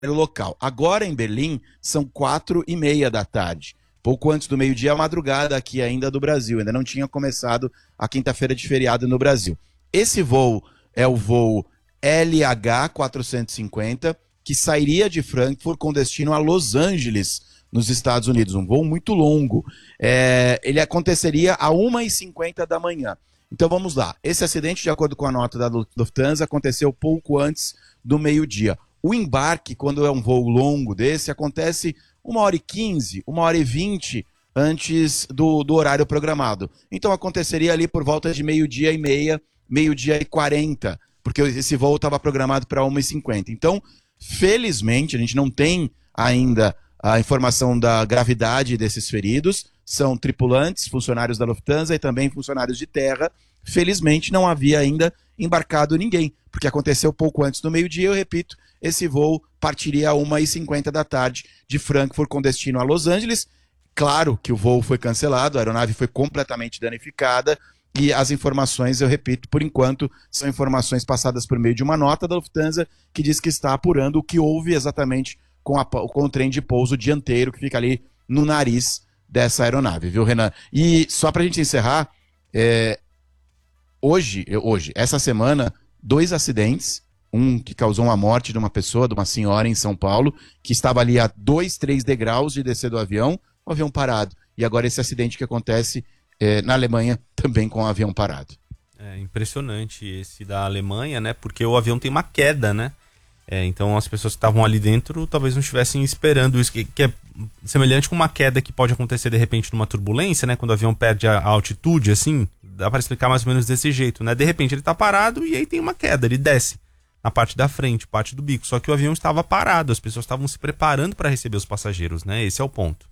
local. Agora em Berlim são 4:30 da tarde. Pouco antes do meio-dia, a madrugada aqui ainda do Brasil. Ainda não tinha começado a quinta-feira de feriado no Brasil. Esse voo é o voo LH450, que sairia de Frankfurt com destino a Los Angeles, nos Estados Unidos. Um voo muito longo. Ele aconteceria a 1:50 da manhã. Então vamos lá. Esse acidente, de acordo com a nota da Lufthansa, aconteceu pouco antes do meio-dia. O embarque, quando é um voo longo desse, acontece 1h15, 1h20 antes do horário programado. Então aconteceria ali por volta de 12:30, 12:40, porque esse voo estava programado para 1:50. Então, felizmente, a gente não tem ainda a informação da gravidade desses feridos. São tripulantes, funcionários da Lufthansa e também funcionários de terra. Felizmente, não havia ainda embarcado ninguém, porque aconteceu pouco antes do meio-dia. Eu repito, esse voo partiria a 1:50 da tarde de Frankfurt com destino a Los Angeles. Claro que o voo foi cancelado, a aeronave foi completamente danificada e as informações, eu repito, por enquanto, são informações passadas por meio de uma nota da Lufthansa que diz que está apurando o que houve exatamente com o trem de pouso dianteiro que fica ali no nariz dessa aeronave, viu, Renan? E só para a gente encerrar, essa semana, 2 acidentes, um que causou uma morte de uma pessoa, de uma senhora em São Paulo, que estava ali a 2, 3 degraus de descer do avião, o avião parado. E agora esse acidente que acontece na Alemanha, também com o avião parado. É impressionante esse da Alemanha, né? Porque o avião tem uma queda, né? Então as pessoas que estavam ali dentro talvez não estivessem esperando isso, que é semelhante com uma queda que pode acontecer de repente numa turbulência, né? Quando o avião perde a altitude, assim, dá para explicar mais ou menos desse jeito, né? De repente ele tá parado e aí tem uma queda, ele desce na parte da frente, parte do bico, só que o avião estava parado, as pessoas estavam se preparando para receber os passageiros, né? Esse é o ponto.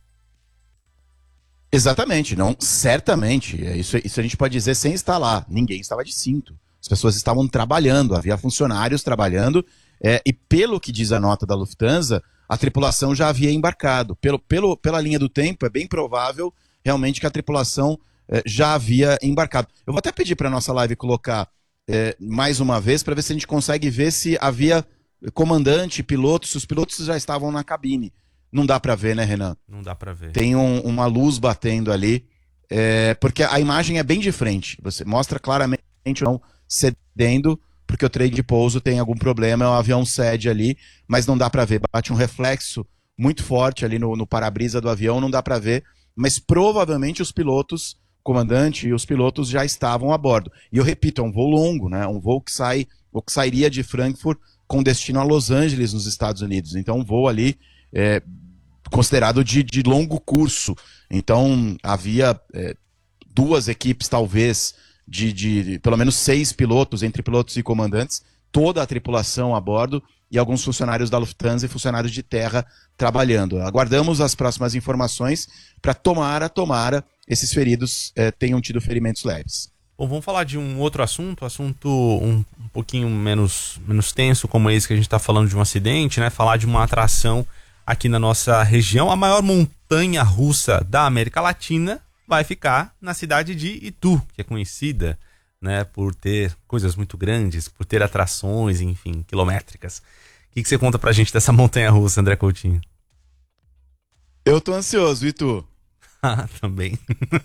Exatamente, não, certamente, isso a gente pode dizer sem estar lá, ninguém estava de cinto, as pessoas estavam trabalhando, havia funcionários trabalhando, e pelo que diz a nota da Lufthansa, a tripulação já havia embarcado, pela linha do tempo, é bem provável realmente que a tripulação já havia embarcado. Eu vou até pedir para a nossa live colocar mais uma vez, para ver se a gente consegue ver se havia comandante, piloto, se os pilotos já estavam na cabine. Não dá para ver, né, Renan? Não dá para ver. Tem uma luz batendo ali, porque a imagem é bem de frente. Você mostra claramente o avião cedendo, porque o trem de pouso tem algum problema, o avião cede ali, mas não dá para ver. Bate um reflexo muito forte ali no para-brisa do avião, não dá para ver, mas provavelmente os pilotos, o comandante e os pilotos já estavam a bordo. E eu repito, é um voo longo, né? Um voo que sairia de Frankfurt com destino a Los Angeles, nos Estados Unidos. Então um voo ali considerado de longo curso. Então havia 2 equipes talvez de pelo menos 6 pilotos, entre pilotos e comandantes, toda a tripulação a bordo e alguns funcionários da Lufthansa e funcionários de terra trabalhando. Aguardamos as próximas informações para tomara esses feridos tenham tido ferimentos leves. Bom, vamos falar de um outro assunto um pouquinho menos tenso, como esse que a gente está falando de um acidente, né? Falar de uma atração aqui na nossa região. A maior montanha russa da América Latina vai ficar na cidade de Itu, que é conhecida, né, por ter coisas muito grandes, por ter atrações, enfim, quilométricas. O que você conta pra gente dessa montanha russa, André Coutinho? Eu tô ansioso, e tu? Também.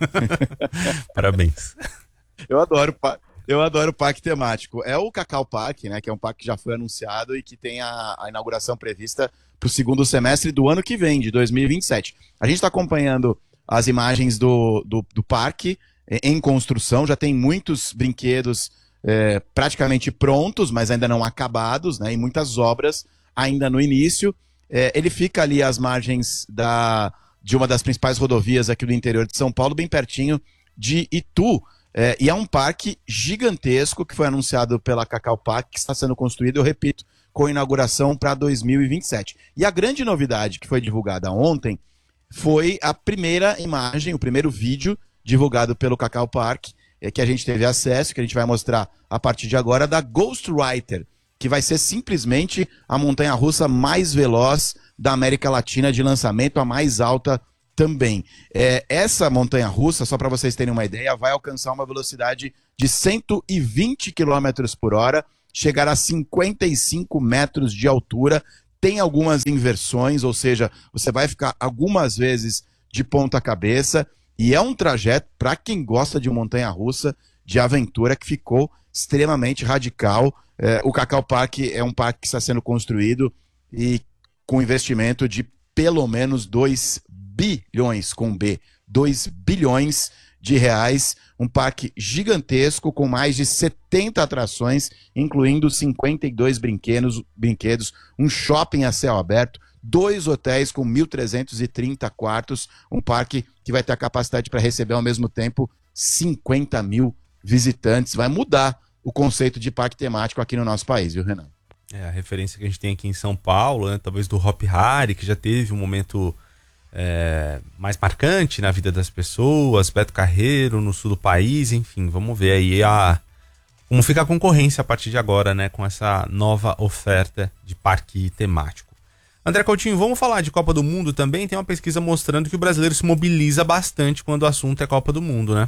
Parabéns. Eu adoro parque temático. É o Cacau Park, né, que é um parque que já foi anunciado e que tem a inauguração prevista para o segundo semestre do ano que vem, de 2027. A gente está acompanhando as imagens do parque em construção, já tem muitos brinquedos praticamente prontos, mas ainda não acabados, né, e muitas obras ainda no início. Ele fica ali às margens de uma das principais rodovias aqui do interior de São Paulo, bem pertinho de Itu. E é um parque gigantesco que foi anunciado pela Cacau Park, que está sendo construído, eu repito, com inauguração para 2027. E a grande novidade que foi divulgada ontem foi a primeira imagem, o primeiro vídeo divulgado pelo Cacau Park, que a gente teve acesso, que a gente vai mostrar a partir de agora, da Ghostwriter, que vai ser simplesmente a montanha-russa mais veloz da América Latina de lançamento, a mais alta também. Essa montanha-russa, só para vocês terem uma ideia, vai alcançar uma velocidade de 120 km por hora, chegar a 55 metros de altura, tem algumas inversões, ou seja, você vai ficar algumas vezes de ponta cabeça, e é um trajeto, para quem gosta de montanha-russa, de aventura, que ficou extremamente radical. O Cacau Park é um parque que está sendo construído e com investimento de pelo menos 2 bilhões, com B, 2 bilhões de reais, um parque gigantesco com mais de 70 atrações, incluindo 52 brinquedos, um shopping a céu aberto, 2 hotéis com 1.330 quartos, um parque que vai ter a capacidade para receber ao mesmo tempo 50 mil visitantes. Vai mudar o conceito de parque temático aqui no nosso país, viu, Renan? A referência que a gente tem aqui em São Paulo, né, talvez do Hop Hari, que já teve um momento mais marcante na vida das pessoas, Beto Carreiro no sul do país, enfim, vamos ver aí como fica a concorrência a partir de agora, né, com essa nova oferta de parque temático. André Coutinho, vamos falar de Copa do Mundo também. Tem uma pesquisa mostrando que o brasileiro se mobiliza bastante quando o assunto é Copa do Mundo, né?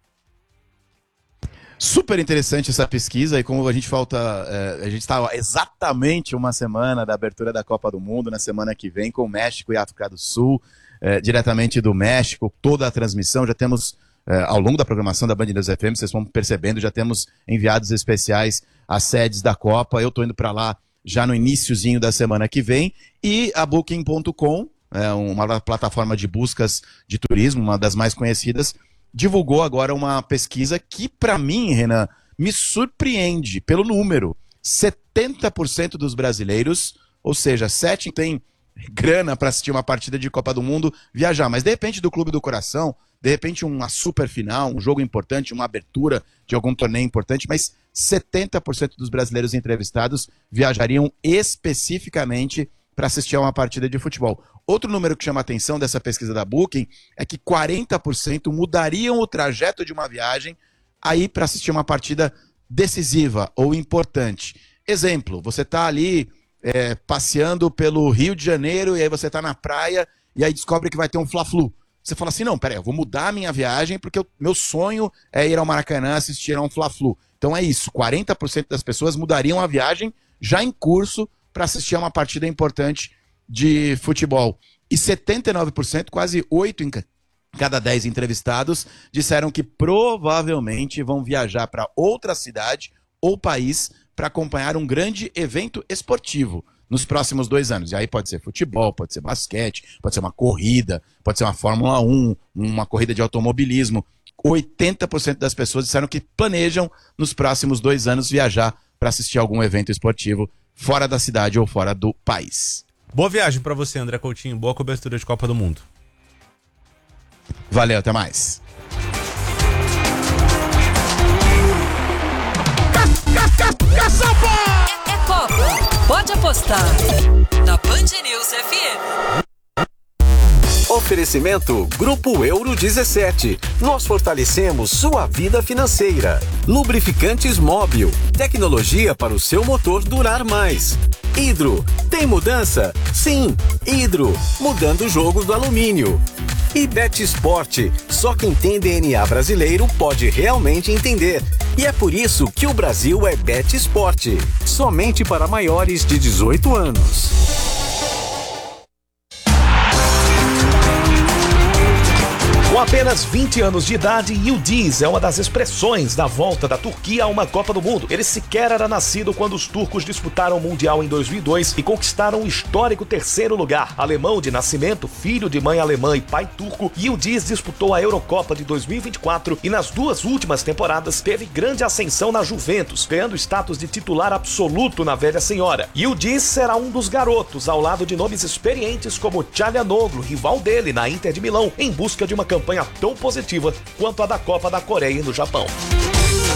Super interessante essa pesquisa, e como a gente está exatamente uma semana da abertura da Copa do Mundo, na semana que vem, com o México e África do Sul, diretamente do México, toda a transmissão, já temos, ao longo da programação da Band News FM, vocês vão percebendo, já temos enviados especiais às sedes da Copa. Eu estou indo para lá já no iniciozinho da semana que vem, e a Booking.com, uma plataforma de buscas de turismo, uma das mais conhecidas, divulgou agora uma pesquisa que, para mim, Renan, me surpreende pelo número. 70% dos brasileiros, ou seja, 7 tem grana para assistir uma partida de Copa do Mundo, viajar, mas de repente do clube do coração, de repente uma super final, um jogo importante, uma abertura de algum torneio importante, mas 70% dos brasileiros entrevistados viajariam especificamente para assistir a uma partida de futebol. Outro número que chama a atenção dessa pesquisa da Booking é que 40% mudariam o trajeto de uma viagem aí para assistir uma partida decisiva ou importante. Exemplo, você está ali passeando pelo Rio de Janeiro, e aí você está na praia e aí descobre que vai ter um Fla-Flu. Você fala assim, não, peraí, eu vou mudar a minha viagem porque meu sonho é ir ao Maracanã assistir a um Fla-Flu. Então é isso, 40% das pessoas mudariam a viagem já em curso para assistir a uma partida importante de futebol. E 79%, quase 8 em cada 10 entrevistados, disseram que provavelmente vão viajar para outra cidade ou país para acompanhar um grande evento esportivo nos próximos 2 anos. E aí pode ser futebol, pode ser basquete, pode ser uma corrida, pode ser uma Fórmula 1, uma corrida de automobilismo. 80% das pessoas disseram que planejam nos próximos 2 anos viajar para assistir algum evento esportivo fora da cidade ou fora do país. Boa viagem para você, André Coutinho. Boa cobertura de Copa do Mundo. Valeu, até mais. É Copa. Pode apostar. Na Band News FM. Oferecimento Grupo Euro 17. Nós fortalecemos sua vida financeira. Lubrificantes Móbil. Tecnologia para o seu motor durar mais. Hidro. Tem mudança? Sim. Hidro. Mudando o jogo do alumínio. E Bet Sport. Só quem tem DNA brasileiro pode realmente entender. E é por isso que o Brasil é Bet Sport. Somente para maiores de 18 anos. Com apenas 20 anos de idade, Yildiz é uma das expressões da volta da Turquia a uma Copa do Mundo. Ele sequer era nascido quando os turcos disputaram o Mundial em 2002 e conquistaram o histórico 3º lugar. Alemão de nascimento, filho de mãe alemã e pai turco, Yildiz disputou a Eurocopa de 2024 e nas 2 últimas temporadas teve grande ascensão na Juventus, ganhando status de titular absoluto na velha senhora. Yildiz será um dos garotos ao lado de nomes experientes como Çalhanoğlu, rival dele na Inter de Milão, em busca de uma campanha tão positiva quanto a da Copa da Coreia e no Japão.